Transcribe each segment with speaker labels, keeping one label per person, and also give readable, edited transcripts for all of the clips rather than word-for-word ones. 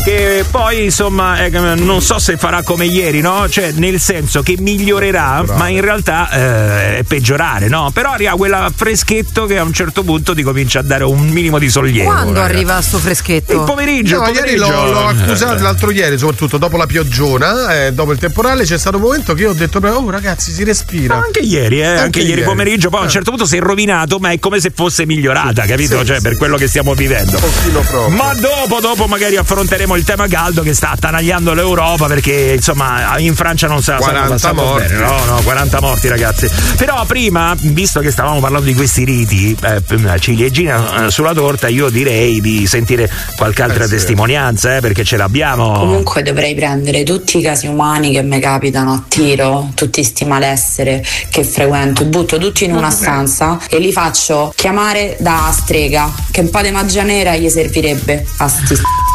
Speaker 1: che poi insomma non so se farà come ieri, no? Cioè nel senso che migliorerà, ma in realtà è peggiorare, no? Però arriva quella freschetto che a un certo punto ti comincia a dare un minimo di sollievo.
Speaker 2: Quando arriva sto freschetto?
Speaker 1: Il pomeriggio.
Speaker 3: Ieri l'ho accusato, l'altro ieri soprattutto dopo la pioggiona, dopo il temporale c'è stato un momento che io ho detto oh ragazzi si respira.
Speaker 1: Ma anche ieri, anche ieri pomeriggio, poi a un certo punto si è rovinato, ma è come se fosse migliorata, capito? Cioè per quello che stiamo vivendo. Ma dopo magari affronteremo il tema caldo che sta attanagliando l'Europa, perché insomma in Francia non se la stanno passando bene. No, 40 morti ragazzi. Però prima, visto che stavamo parlando di questi riti, ciliegina sulla torta, io direi di sentire qualche altra testimonianza, perché ce l'abbiamo.
Speaker 4: Comunque dovrei prendere tutti i casi umani che mi capitano a tiro, tutti sti malessere che frequento, butto tutti in una stanza e li faccio chiamare da strega, che un po' di magia nera gli servirebbe a sti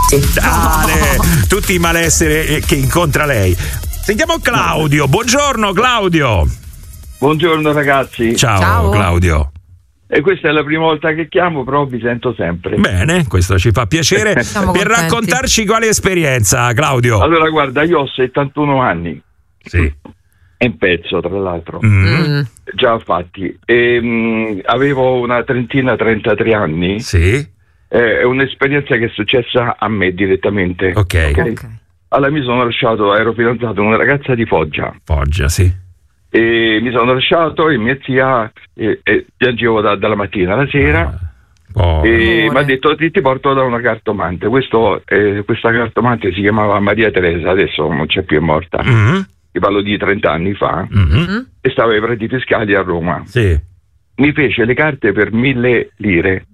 Speaker 1: tutti i malessere che incontra lei. Sentiamo Claudio. Buongiorno Claudio.
Speaker 5: Buongiorno ragazzi.
Speaker 1: Ciao. Claudio.
Speaker 5: E questa è la prima volta che chiamo, però vi sento sempre.
Speaker 1: Bene, questo ci fa piacere. Per raccontarci quale esperienza, Claudio.
Speaker 5: Allora guarda, io ho 71 anni.
Speaker 1: Sì.
Speaker 5: È un pezzo, tra l'altro. Già fatti. Avevo una 33 anni.
Speaker 1: Sì.
Speaker 5: È un'esperienza che è successa a me direttamente.
Speaker 1: Ok.
Speaker 5: Allora mi sono lasciato, ero fidanzato con una ragazza di Foggia.
Speaker 1: Foggia, sì.
Speaker 5: E mi sono lasciato e mia zia piangevo dalla mattina alla sera. E mi ha detto ti porto da una cartomante. Questa cartomante si chiamava Maria Teresa, adesso non c'è più, è morta. Ti parlo di 30 anni fa. E stava ai Prati Fiscali a Roma.
Speaker 1: Sì.
Speaker 5: Mi fece le carte per 1.000 lire.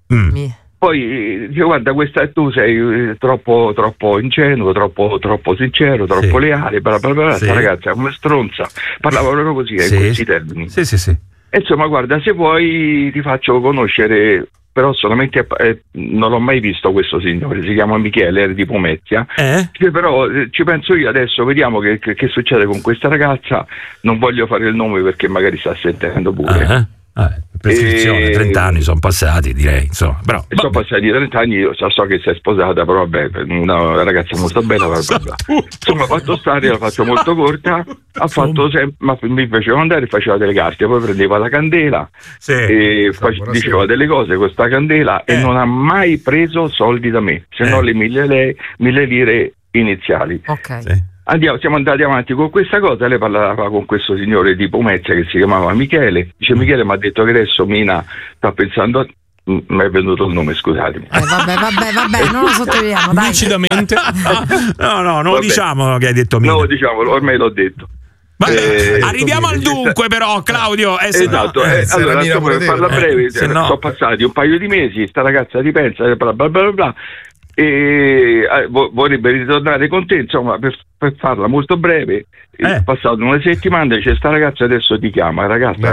Speaker 5: Poi dice guarda, tu sei troppo ingenuo, troppo sincero, troppo leale, bla bla bla. Questa ragazza è una stronza, parlava proprio così, in questi termini.
Speaker 1: Sì.
Speaker 5: Insomma guarda, se vuoi ti faccio conoscere, però solamente non l'ho mai visto questo signore, si chiama Michele, era di Pomezia. Però ci penso io adesso, vediamo che succede con questa ragazza. Non voglio fare il nome perché magari sta sentendo pure.
Speaker 1: Prescrizione, 30 anni sono passati, direi, insomma. Però,
Speaker 5: sono passati 30 anni, io so che si è sposata, però vabbè, una ragazza molto bella, insomma, fatto stare, la faccio molto corta, ha fatto ma mi faceva andare e faceva delle carte, poi prendeva la candela e diceva delle cose con sta candela e non ha mai preso soldi da me, se no le 1.000 lire iniziali. Siamo andati avanti con questa cosa, lei parlava con questo signore di Pomezia che si chiamava Michele, dice Michele mi ha detto che adesso Mina sta pensando mi è venuto il nome, scusatemi.
Speaker 2: Vabbè, non lo sottolineiamo, dai.
Speaker 1: Lucidamente. No, non lo diciamo che hai detto Mina.
Speaker 5: No, lo diciamo, ormai l'ho detto.
Speaker 1: Arriviamo al dunque però, Claudio.
Speaker 5: Esatto, allora per farla breve, sono passati un paio di mesi, sta ragazza ripensa, bla bla bla bla, e vorrebbe ritornare con te, insomma, per farla molto breve. È passato una settimana, dice sta ragazza adesso ti chiama,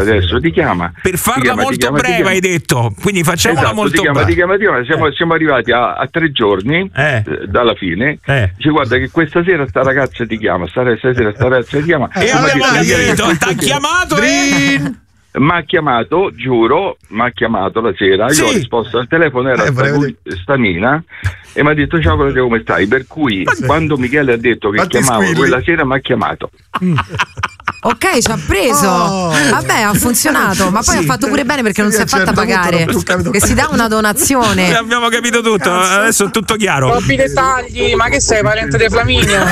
Speaker 5: per farla molto breve, hai detto, quindi facciamola molto breve. Siamo arrivati a 3 giorni dalla fine. Dice guarda che questa sera sta ragazza ti chiama, stasera sta ragazza ti chiama,
Speaker 1: e abbiamo capito, t'ha chiamato
Speaker 5: mi ha chiamato, giuro, la sera, io ho risposto al telefono, era Stamina, e mi ha detto ciao Claudio, come stai? Per cui quando Michele ha detto che chiamavo quella sera mi ha chiamato.
Speaker 2: Ok, ci ha preso. Vabbè, ha funzionato, ma poi ha fatto pure bene perché non si è fatta pagare, che si dà una donazione.
Speaker 1: Abbiamo capito tutto, adesso è tutto chiaro.
Speaker 6: Troppi dettagli, ma che sei, parente di Flaminio?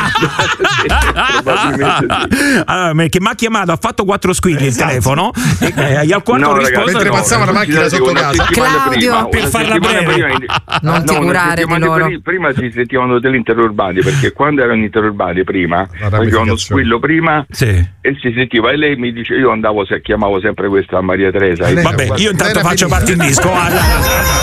Speaker 1: Allora, che mi ha chiamato, ha fatto 4 squilli il telefono e al quarto ho risposto
Speaker 3: mentre passava la macchina sotto casa.
Speaker 2: Claudio,
Speaker 1: per farla breve,
Speaker 2: non ti curare di loro.
Speaker 5: Prima si sentivano degli interurbani, perché quando erano interurbani prima facevano squillo prima e si sentiva, e lei mi dice, io chiamavo sempre questa Maria Teresa.
Speaker 1: Vabbè, io intanto faccio parte in disco.